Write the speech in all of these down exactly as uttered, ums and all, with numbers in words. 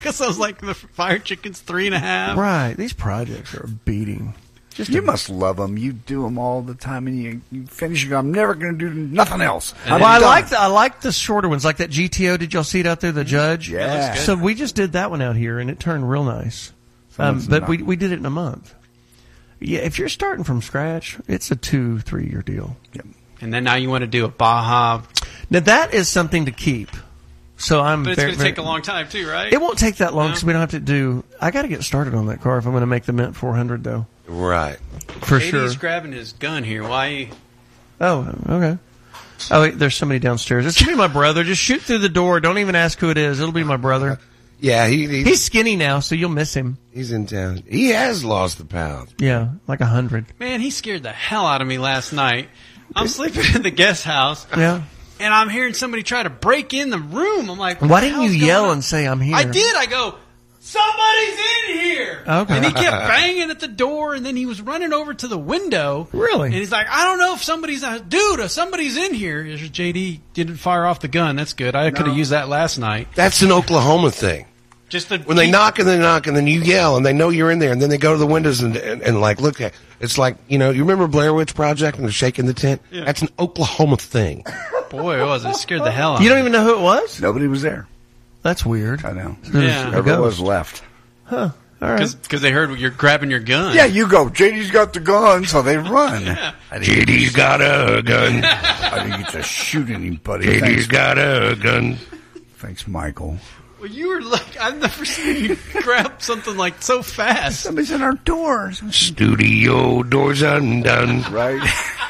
Because I was like, the fire chicken's three and a half. Right. These projects are a beating. Just you a, must love them. You do them all the time, and you, you finish. You go, I'm never going to do nothing else. Well, I like the, I like the shorter ones, like that G T O. Did y'all see it out there, the Judge? Yeah. So we just did that one out here, and it turned real nice. Um, but we we did it in a month. Yeah, if you're starting from scratch, it's a two, three year deal. Yep. And then now you want to do a Baja. Now that is something to keep. So I'm. But it's very, going to take a long time too, right? It won't take that long because no. we don't have to do. I got to get started on that car if I'm going to make the Mint four hundred though. Right. For J D's sure. He's grabbing his gun here. Why? Oh, okay. Oh, wait, there's somebody downstairs. It's going to be my brother. Just shoot through the door. Don't even ask who it is. It'll be my brother. Yeah, he, he's, he's skinny now, so you'll miss him. He's in town. He has lost the pounds. Yeah, like a hundred. Man, he scared the hell out of me last night. I'm sleeping in the guest house. Yeah. And I'm hearing somebody try to break in the room. I'm like, what why the didn't you hell's yell going on? and say I'm here? I did. I go, somebody's in here. Okay. And he kept banging at the door, and then he was running over to the window. Really? And he's like, I don't know if somebody's, uh, dude, if somebody's in here. J D didn't fire off the gun. That's good. I could have No. used that last night. That's an Oklahoma thing. Just the When they knock and they knock and then you yell and they know you're in there and then they go to the windows and and, and like look at it's like, you know, you remember Blair Witch Project and they're shaking the tent? Yeah. That's an Oklahoma thing. Boy, it was. It scared the hell out of me. You don't even know who it was? Nobody was there. That's weird. I know. Yeah. Everyone was left. Huh. All right. Because they heard you're grabbing your gun. Yeah, you go. J D's got the gun, so they run. Yeah. J D's got a gun. I didn't get to shoot anybody. J D's Thanks, got a gun. thanks, Michael. Well, you were like, I've never seen you grab something like so fast. Somebody's in our doors. Studio doors undone. Right?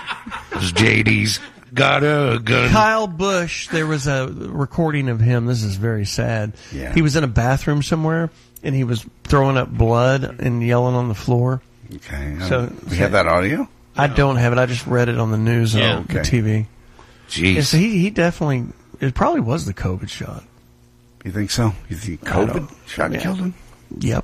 J D's got a gun. Kyle Busch, there was a recording of him. This is very sad. Yeah. He was in a bathroom somewhere, and he was throwing up blood and yelling on the floor. Okay. So- Um, we have that audio? I don't have it. I just read it on the news Yeah. on the Okay. T V. Jeez. Yeah, so he, he definitely, it probably was the COVID shot. You think so? You think I COVID don't- shot yeah. killed him? Yep.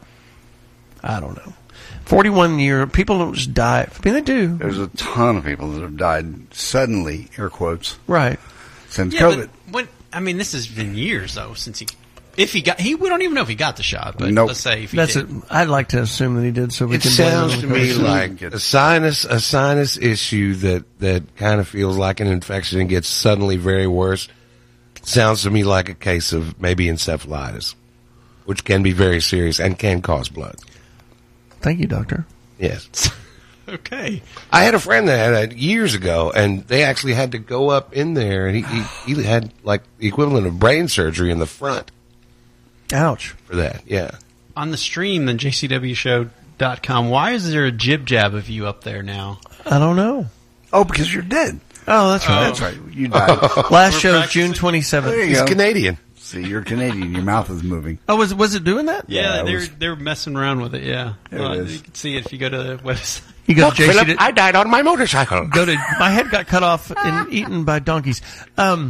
I don't know. forty-one year, people don't just die. I mean, they do. There's a ton of people that have died suddenly, air quotes, Right. since Yeah, COVID. but when, I mean, this has been years, though, since he... If he got... he We don't even know if he got the shot, but Nope. let's say if he That's did. it. I'd like to assume that he did so we It can blame it sounds on to the me person. like a sinus a sinus issue that, that kind of feels like an infection and gets suddenly very worse. Sounds to me like a case of maybe encephalitis, which can be very serious and can cause blood. Thank you, doctor. Yes. Okay. I had a friend that had it years ago, and they actually had to go up in there, and he, he, he had like the equivalent of brain surgery in the front Ouch. for that. Yeah. On the stream, the J C W show dot com, why is there a jib jab of you up there now? I don't know. Oh, because you're dead. Oh, that's right. That's right. You died. Last We're show, practicing. June There twenty-seventh. you He's go. Canadian. See, you're Canadian. Your mouth is moving. Oh, was was it doing that? Yeah, Yeah, it they were, was- they were messing around with it, yeah. There it Uh, is. you can see it if you go to the website. You go Look, to J C Philip, W. I died on my motorcycle. Go to my head got cut off and eaten by donkeys. Um,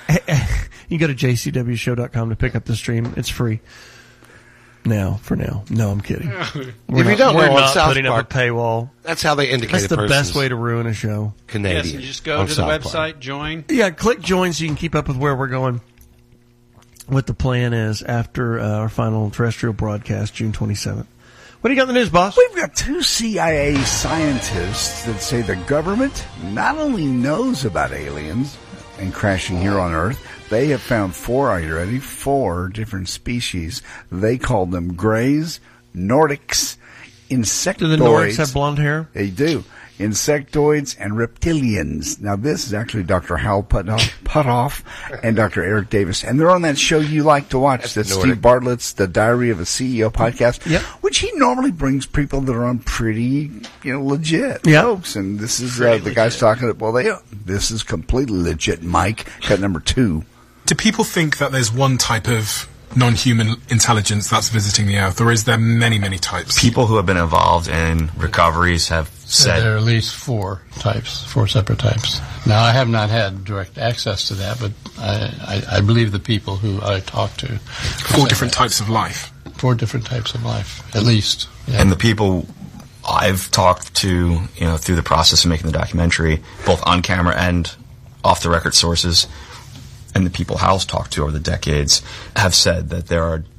you go to J C W show dot com to pick up the stream. It's free. Now, for now. No, I'm kidding. We're If you not, don't we're know, on not South putting Park, up a paywall. that's how they indicate That's a the person's best way to ruin a show. Canadian. Yes, you just go on to the South website, Park. join. Yeah, click join so you can keep up with where we're going. What the plan is after uh, our final terrestrial broadcast, June twenty-seventh. What do you got in the news, boss? We've got two C I A scientists that say the government not only knows about aliens and crashing here on Earth, they have found four, are you ready? Four different species. They call them Greys, Nordics, insectoids. Do the Nordics have blonde hair? They do. Insectoids and reptilians. Now, this is actually Doctor Hal Puthoff, Puthoff and Doctor Eric Davis. And they're on that show you like to watch, that's Nordic. Steve Bartlett's The Diary of a C E O podcast, Yep. which he normally brings people that are on pretty, you know, legit Yep. folks. And this is uh, the guy's talking, well, they, this is completely legit, Mike. Cut number two. Do people think that there's one type of non-human intelligence that's visiting the Earth, or is there many, many types? People who have been involved in recoveries have Said there are said at least four types, four separate types. Now, I have not had direct access to that, but I, I, I believe the people who I talked to. Four different types of life. Four different types of life, at least. Yeah. and the people I've talked to, you know, through the process of making the documentary, both on camera and off the record sources, and the people Hal's talked to over the decades, have said that there are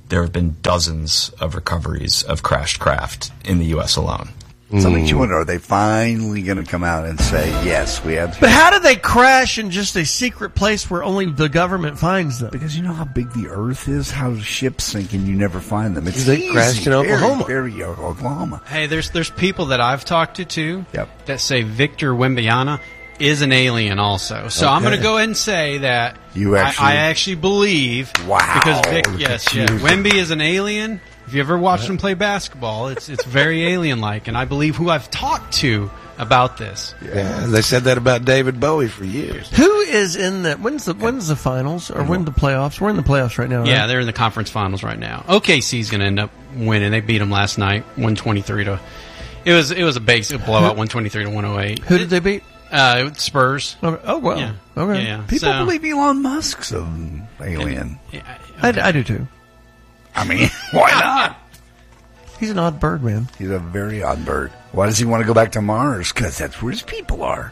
there have been dozens of recoveries of crashed craft in the U S alone. So it makes you wonder, are they finally going to come out and say, yes, we have... But how do they crash in just a secret place where only the government finds them? Because you know how big the Earth is, how ships sink and you never find them. It's They easy, crashed in Oklahoma. Very, very Oklahoma. Hey, there's there's people that I've talked to too Yep. that say Victor Wembanyama is an alien also. So I'm Okay. going to go ahead and say that You actually- I, I actually believe Wow. because Vic, Look yes, at yeah, you. Wemby is an alien. If you ever watched him play basketball, it's it's very alien-like, and I believe who I've talked to about this. Yeah, they said that about David Bowie for years. Who is in the when's the when's the finals or when the playoffs? We're in the playoffs right now. Yeah, right? they're in the conference finals right now. O K C's going to end up winning. They beat them last night, one twenty-three to. It was it was a basic blowout, one twenty-three to one oh eight. Who did they beat? Uh, Spurs. Okay. Oh well. Yeah. Okay. Yeah, yeah. People So- believe Elon Musk's an alien. Yeah, I, I do too. I mean, why not? He's an odd bird, man. He's a very odd bird. Why does he want to go back to Mars? Because that's where his people are.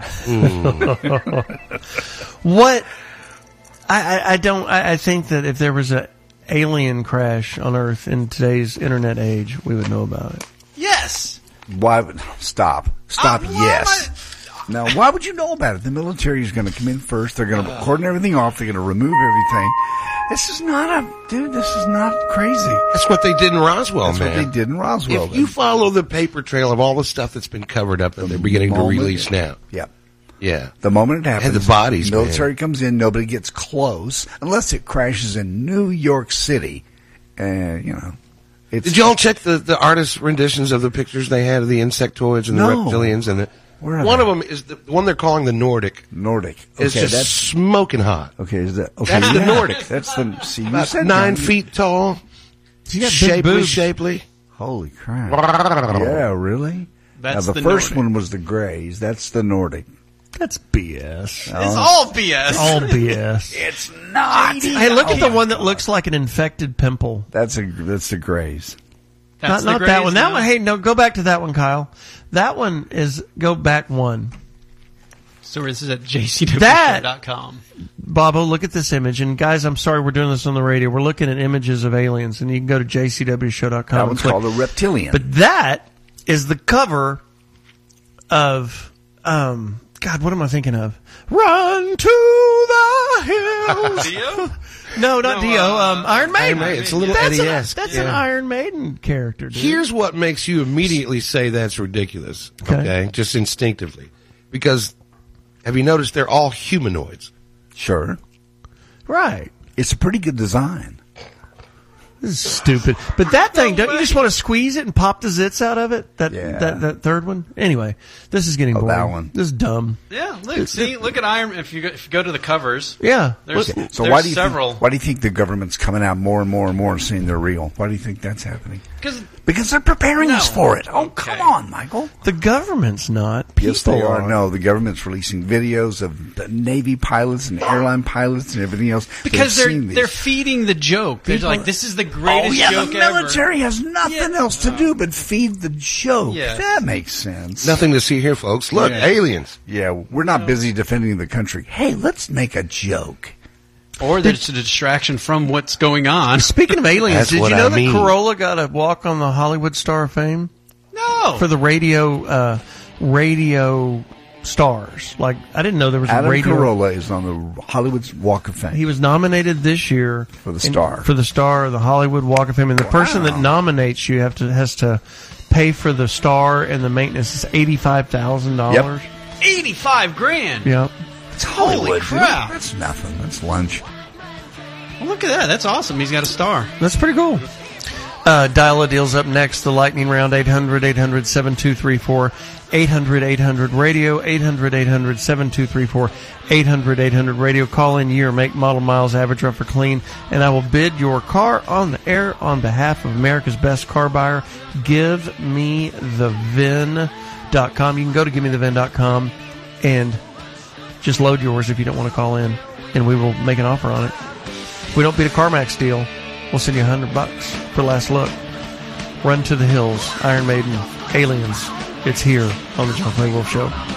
What? I, I, I don't. I, I think that if there was a alien crash on Earth in today's internet age, we would know about it. Yes. Why would... Stop. Stop, Uh, why yes. Now, why would you know about it? The military is going to come in first. They're going to cordon everything off. They're going to remove everything. This is not a... Dude, this is not crazy. That's what they did in Roswell, That's man. what they did in Roswell. If you follow the paper trail of all the stuff that's been covered up that they're beginning to moment- release now. Yep. Yeah. The moment it happens, And the bodies, military man. comes in, nobody gets close, unless it crashes in New York City. And, you know... It's, Did y'all check the, the artist renditions of the pictures they had of the insectoids and the No. reptilians? And the, Where are one they? of them is the, the one they're calling the Nordic. Nordic. It's Okay, just that's... smoking hot. Okay, is that... Okay, That's the yeah. Nordic. That's the... See, you About said nine that. feet tall. He got big Shapely, boobs. shapely. Holy crap. Yeah, really? That's now, the, the first Nordic. one was the Greys. That's the Nordic. That's B S. It's all B S. All B S. It's not. Hey, look at the one that looks like an infected pimple. That's a that's the Greys. That's not the not that Greys one. That now. one. Hey, no, go back to that one, Kyle. That one is go back one. So this is at j c w That- dot com. Bobo, look at this image. And guys, I'm sorry we're doing this on the radio. We're looking at images of aliens, and you can go to j c w show dot com. That and one's click. called a reptilian. But that is the cover of, um, God, what am I thinking of? Run to the hills. Dio? No, not No, Dio. uh, Um, Iron Maiden. Maiden. It's a little that's an, Eddie-esque, that's yeah. an Iron Maiden character, dude. Here's what makes you immediately say that's ridiculous. Okay. Okay. Just instinctively. Because have you noticed they're all humanoids? Sure. Right. It's a pretty good design. This is stupid. But that thing, don't you just want to squeeze it and pop the zits out of it? That Yeah. that, that third one? Anyway, this is getting Oh, boring. that one. This is dumb. Yeah, look, see, look at Iron. If you go, if you go to the covers, Yeah. there's, Look- So there's why do you several. think, why do you think the government's coming out more and more and more and saying they're real? Why do you think that's happening? Because Because they're preparing us No. for it. Oh, Okay. come on, Michael. The government's not. People Yes, they are. are. No, the government's releasing videos of the Navy pilots and airline pilots and everything else. because They've they're seen these. they're feeding the joke. They're People- like, this is the Oh greatest yeah, joke the ever. military has nothing Yeah. else to do but feed the joke. Yeah. That makes sense. Nothing to see here, folks. Look, Yeah. aliens. Yeah, we're not busy defending the country. Hey, let's make a joke. Or there's a distraction from what's going on. Speaking of aliens, That's did what you know I that mean. Corolla got a walk on the Hollywood Star of Fame No. for the radio uh, radio stars? Like, I didn't know there was a Adam radio. Carolla is on the Hollywood Walk of Fame. He was nominated this year For the in- Star. for the Star of the Hollywood Walk of Fame, and the person that nominates you have to has to pay for the star and the maintenance. It's eighty five thousand dollars. eighty-five grand. Yep. It's Hollywood, dude. crap. That's nothing. That's lunch. Well, look at that. That's awesome. He's got a star. That's pretty cool. Uh, dial a deal's up next. The lightning round, eight hundred, eight hundred, seven two three four, eight hundred, eight hundred radio, eight hundred, eight hundred, seven two three four, eight hundred, eight hundred radio. Call in year, make, model, miles, average, rough or clean, and I will bid your car on the air on behalf of America's best car buyer. Give me the vin dot com. You can go to give me the vin dot com and just load yours if you don't want to call in, and we will make an offer on it. If we don't beat a CarMax deal, we'll send you a hundred bucks for last look. Run to the hills, Iron Maiden, Aliens. It's here on the John Clay Wolf Show.